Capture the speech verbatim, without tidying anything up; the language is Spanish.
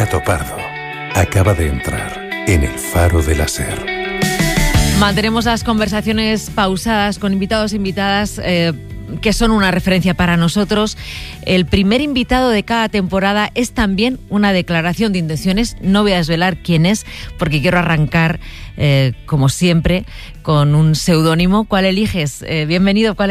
Gato Pardo acaba de entrar en el Faro de la Ser. Mantenemos las conversaciones pausadas con invitados e invitadas eh, que son una referencia para nosotros. El primer invitado de cada temporada es también una declaración de intenciones. No voy a desvelar quién es porque quiero arrancar, eh, como siempre, con un seudónimo. ¿Cuál eliges? Eh, bienvenido. ¿Cuál